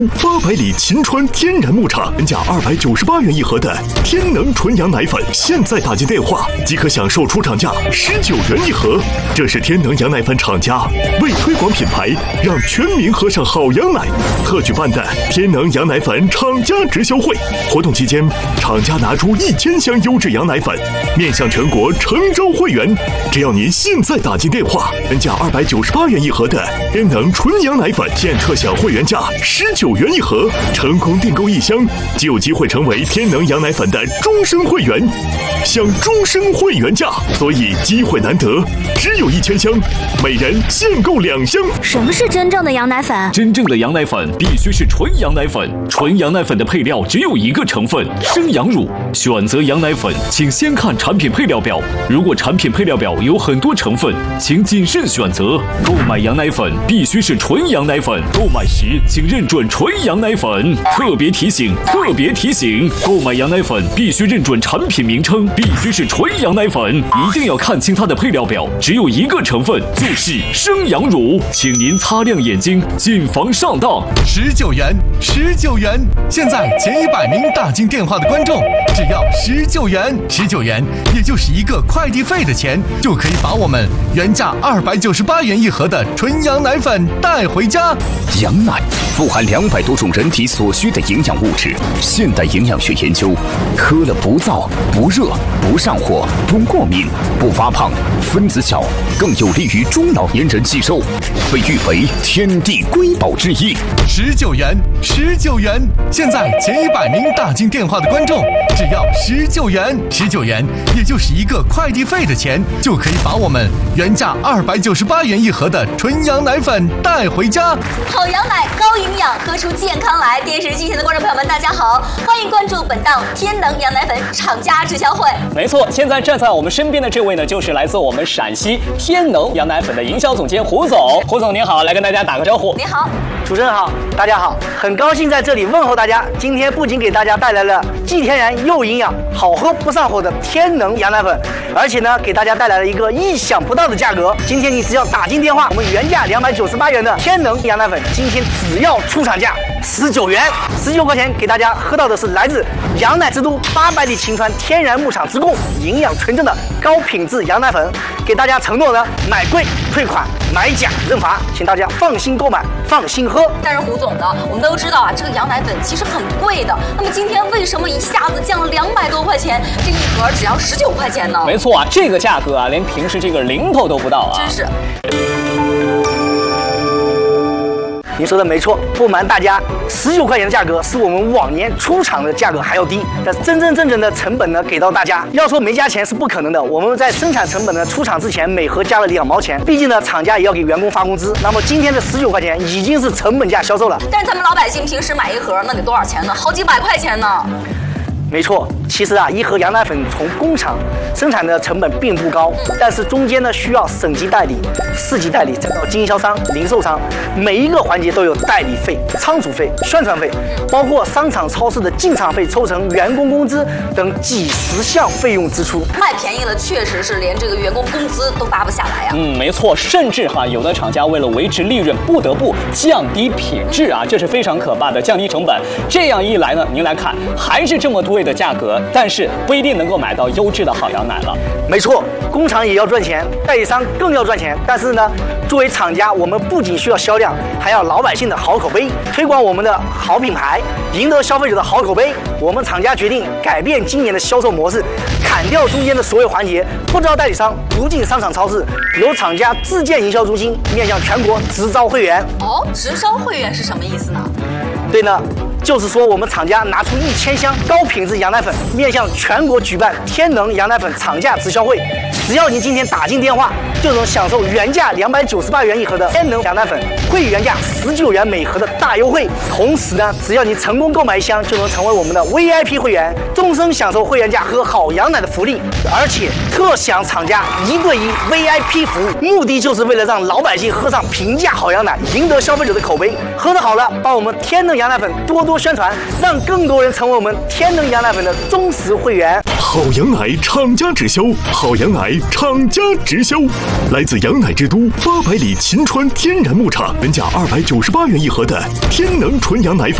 800里秦川天然牧场，原价298元一盒的天能纯羊奶粉，现在打进电话即可享受出厂价19元一盒。这是天能羊奶粉厂家为推广品牌，让全民喝上好羊奶，特举办的天能羊奶粉厂家直销会。活动期间，厂家拿出1000箱优质羊奶粉，面向全国诚招会员。只要您现在打进电话，原价298元一盒的天能纯羊奶粉，现特享会员价19元一盒，成功订购1箱就有机会成为天能羊奶粉的终身会员，享终身会员价，所以机会难得，只有1000箱，每人限购2箱。 什么是真正的羊奶粉？ 真正的羊奶粉必须是纯羊奶粉，纯羊奶粉的配料只有一个成分：生羊乳。选择羊奶粉，请先看产品配料表，如果产品配料表有很多成分，请谨慎选择。购买羊奶粉必须是纯羊奶粉，购买时请认准纯羊奶粉。特别提醒，购买羊奶粉必须认准产品名称，必须是纯羊奶粉，一定要看清它的配料表，只有一个成分，就是生羊乳。请您擦亮眼睛，谨防上当。 19元，19元！现在前100名打进电话的观众，只要19元，19元，也就是一个快递费的钱，就可以把我们原价298元一盒的纯羊奶粉带回家。 羊奶富含200多种人体所需的营养物质，现代营养学研究，喝了不燥、不热、不上火、不过敏、不发胖，分子小，更有利于中老年人吸收，被誉为天地瑰宝之一。 19元，19元！现在前100名打进电话的观众，只要19元，19元，也就是一个快递费的钱，就可以把我们原价298元一盒的纯羊奶粉带回家。 好羊奶高营养，喝出健康来。电视机前的观众朋友们，大家好，欢迎关注本档天能羊奶粉厂家直销会。 没错，现在站在我们身边的这位呢，就是来自我们陕西天能羊奶粉的营销总监胡总。胡总您好，来跟大家打个招呼。 你好， 主持人好，大家好，很高兴在这里问候大家。今天不仅给大家带来了既天然又营养、好喝不上火的天能羊奶粉，而且呢，给大家带来了一个意想不到的价格。今天你只要打进电话，我们原价298元的天能羊奶粉，今天只要出厂价19元，19块钱给大家喝到的是来自羊奶之都800里秦川天然牧场直供、营养纯正的高品质羊奶粉。给大家承诺呢，买贵退款，买假认罚，请大家放心购买，放心喝。 但是胡总呢，我们都知道啊，这个羊奶粉其实很贵的。那么今天为什么一下子降了200多块钱，这一盒只要19块钱呢？ 没错啊，这个价格啊，连平时这个零头都不到啊！ 真是。 您说的没错，不瞒大家，19块钱的价格是我们往年出厂的价格还要低，但是真正的成本呢给到大家，要说没加钱是不可能的。我们在生产成本呢出厂之前每盒加了2毛钱，毕竟呢厂家也要给员工发工资。那么今天的19块钱已经是成本价销售了。 但是咱们老百姓平时买一盒那得多少钱呢？好几百块钱呢。 没错，其实啊，一盒羊奶粉从工厂生产的成本并不高，但是中间呢需要省级代理、市级代理，再到经销商、零售商，每一个环节都有代理费、仓储费、宣传费，包括商场、超市的进场费、抽成、员工工资等几十项费用支出。 卖便宜了，确实是连这个员工工资都发不下来啊。 没错，甚至有的厂家为了维持利润，不得不降低品质啊，这是非常可怕的，降低成本。这样一来呢，您来看，还是这么贵的价格，但是不一定能够买到优质的好羊奶了。 没错，工厂也要赚钱，代理商更要赚钱。但是呢，作为厂家，我们不仅需要销量，还要老百姓的好口碑，推广我们的好品牌，赢得消费者的好口碑。我们厂家决定改变今年的销售模式，砍掉中间的所有环节，不招代理商，不进商场超市，由厂家自建营销中心，面向全国直招会员。 哦，直招会员是什么意思呢？ 对呢，就是说我们厂家拿出1000箱高品质羊奶粉，面向全国举办天能羊奶粉厂价直销会。只要您今天打进电话，就能享受原价298元一盒的天能羊奶粉，会原价19元每盒的大优惠。同时呢，只要你成功购买1箱，就能成为我们的 VIP 会员，终身享受会员价喝好羊奶的福利，而且特享厂家1对1 VIP 服务，目的就是为了让老百姓喝上平价好羊奶，赢得消费者的口碑。喝得好了，帮我们天能羊奶粉多多宣传，让更多人成为我们天能羊奶粉的忠实会员。 好羊奶厂家直销，好羊奶厂家直销，来自羊奶之都800里秦川天然牧场，原价298元一盒的天能纯羊奶粉。